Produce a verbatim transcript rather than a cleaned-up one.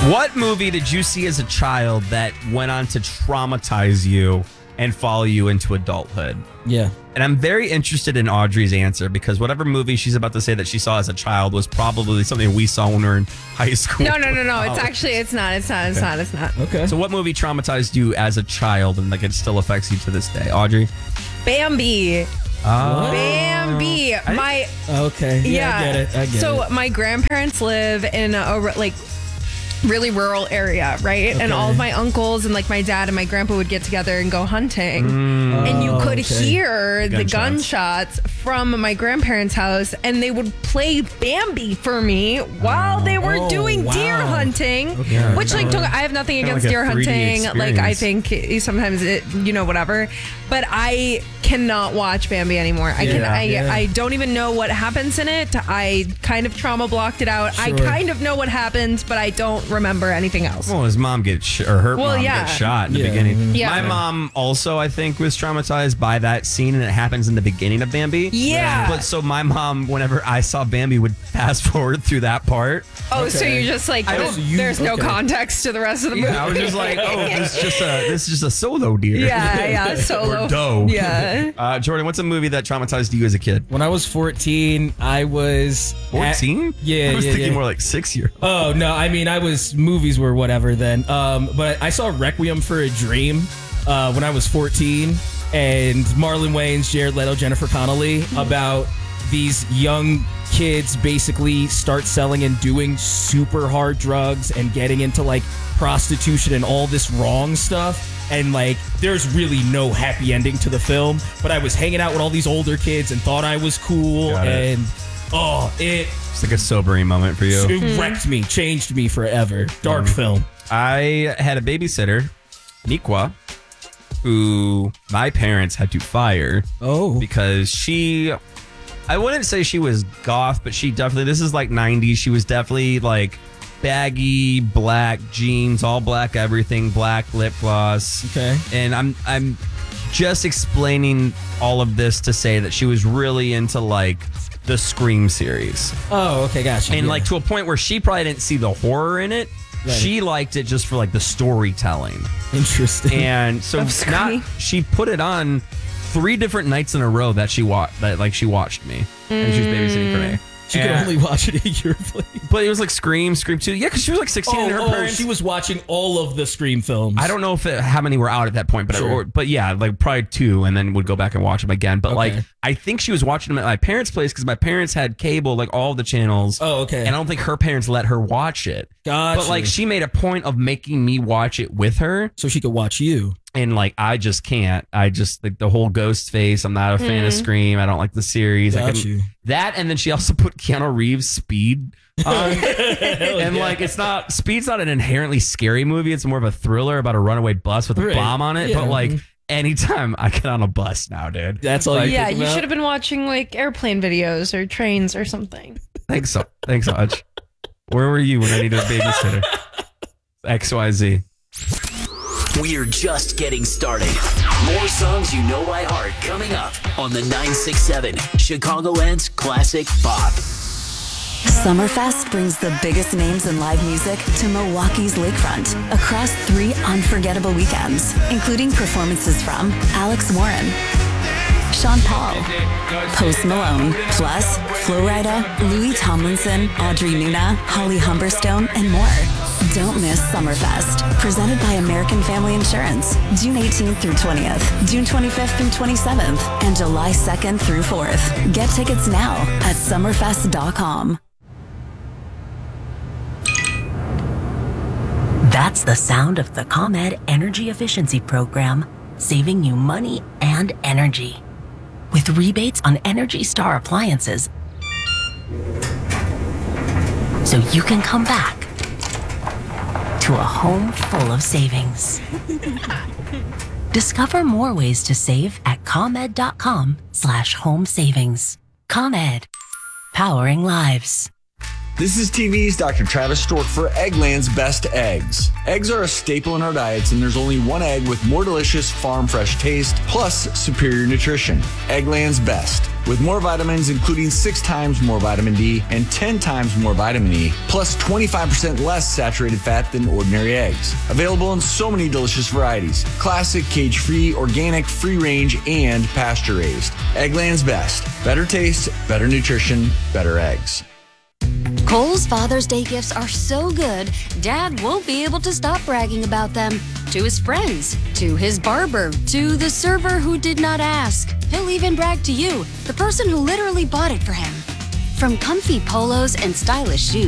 What movie did you see as a child that went on to traumatize you and follow you into adulthood? Yeah. And I'm very interested in Audrey's answer because whatever movie she's about to say that she saw as a child was probably something we saw when we were in high school. No, no, no, no. It's actually, it's not. It's not. It's Okay. not. It's not. Okay. So what movie traumatized you as a child and like it still affects you to this day? Audrey? Bambi. Oh. Bambi. I- My Okay. Yeah, yeah. I get it. I get so it. my grandparents live in a like really rural area, right? And all of my uncles and like my dad and my grandpa would get together and go hunting. And you Oh, could okay. hear the Gunshots. gunshots from my grandparents' house, and they would play Bambi for me while they were Oh, doing wow. deer hunting. Okay. Which like don't, I have nothing Kinda against like a deer three D hunting. Like I experience. think sometimes it, you know, whatever. But I cannot watch Bambi anymore. I can. Yeah. I, Yeah. I don't even know what happens in it. I kind of trauma blocked it out. I Sure. kind of know what happens, but I don't remember anything else. Well, his mom get sh- or her Well, mom yeah. got shot in the Yeah. beginning. Yeah. My mom also, I think, was traumatized by that scene, and it happens in the beginning of Bambi. Yeah. But so my mom, whenever I saw Bambi, would fast forward through that part. Oh, so Okay. you're just like, I there's, don't- you- there's no okay. context to the rest of the movie. Yeah, I was just like, oh, this is just a this is just a solo deer. Yeah, yeah, solo. Or doe. Yeah. Uh, Jordan, what's a movie that traumatized you as a kid? When I was fourteen, I was at- fourteen? Yeah, I was yeah, thinking yeah. more like six years. Oh no, I mean I was movies were whatever then. Um, but I saw Requiem for a Dream uh, when I was fourteen, and Marlon Wayans, Jared Leto, Jennifer Connelly about these young kids basically start selling and doing super hard drugs and getting into like prostitution and all this wrong stuff. And like, there's really no happy ending to the film. But I was hanging out with all these older kids and thought I was cool. Got it. And oh, it It's like a sobering moment for you. it wrecked me, changed me forever. Dark film. I had a babysitter, Nikwa, who my parents had to fire Oh. because she, I wouldn't say she was goth, but she definitely, this is like nineties. She was definitely like baggy black jeans, all black everything, black lip gloss. Okay. And I'm I'm just explaining all of this to say that she was really into like the Scream series. Oh, okay, gotcha. And Yeah. like to a point where she probably didn't see the horror in it. Right. She liked it just for like the storytelling. Interesting. And so Of Scream. not, she put it on three different nights in a row that she watched that like she watched me and she was babysitting for me. she could And- only watch it at your place. But it was like Scream, Scream two. Yeah, because she was like sixteen and her Oh, oh, parents. she was watching all of the Scream films. I don't know if it, how many were out at that point, but Sure. or, but yeah, like probably two, and then would go back and watch them again. But like, Okay. I think she was watching them at my parents' place because my parents had cable, like all the channels. Oh, okay. And I don't think her parents let her watch it. Gotcha. But like, she made a point of making me watch it with her, So she could watch you. and like, I just can't. I just like the whole ghost face. I'm not a fan of Scream. I don't like the series. I Got couldn't- you. That, and then she also put Keanu Reeves' Speed on. And yeah. like, it's not Speed's not an inherently scary movie. It's more of a thriller about a runaway bus with a Right. bomb on it. Yeah. But like, anytime I get on a bus now, dude. That's all you Yeah, think you about? should have been watching like airplane videos or trains or something. Thanks so thanks so much. Where were you when I needed a babysitter? X Y Z. We're just getting started. More songs you know by heart coming up on the nine six seven Chicagoland's Classic Pop. Summerfest brings the biggest names in live music to Milwaukee's lakefront across three unforgettable weekends, including performances from Alex Warren, Sean Paul, Post Malone, plus Flo Rida, Louis Tomlinson, Audrey Nuna, Holly Humberstone, and more. Don't miss Summerfest, presented by American Family Insurance, June eighteenth through twentieth, June twenty-fifth through twenty-seventh, and July second through fourth. Get tickets now at summerfest dot com. That's the sound of the ComEd Energy Efficiency Program, saving you money and energy. With rebates on Energy Star appliances, so you can come back to a home full of savings. Discover more ways to save at ComEd.com slash home savings. ComEd, powering lives. This is T V's Doctor Travis Stork for Eggland's Best Eggs. Eggs are a staple in our diets, and there's only one egg with more delicious farm fresh taste plus superior nutrition. Eggland's Best. with more vitamins, including six times more vitamin D and ten times more vitamin E, plus twenty-five percent less saturated fat than ordinary eggs. Available in so many delicious varieties: classic, cage-free, organic, free-range, and pasture-raised. Eggland's Best. Better taste, better nutrition, better eggs. Kohl's Father's Day gifts are so good, Dad won't be able to stop bragging about them. To his friends, to his barber, to the server who did not ask. He'll even brag to you, the person who literally bought it for him. From comfy polos and stylish shoes